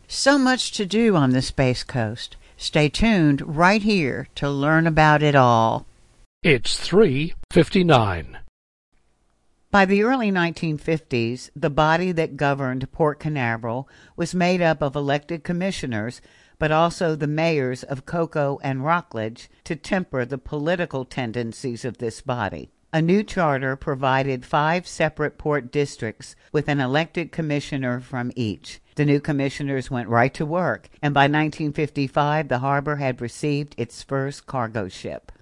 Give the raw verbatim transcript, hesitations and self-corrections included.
So much to do on the Space Coast. Stay tuned right here to learn about it all. It's three fifty-nine. By the early nineteen fifties, the body that governed Port Canaveral was made up of elected commissioners, but also the mayors of Cocoa and Rockledge to temper the political tendencies of this body. A new charter provided five separate port districts with an elected commissioner from each. The new commissioners went right to work, and by nineteen fifty-five, the harbor had received its first cargo ship.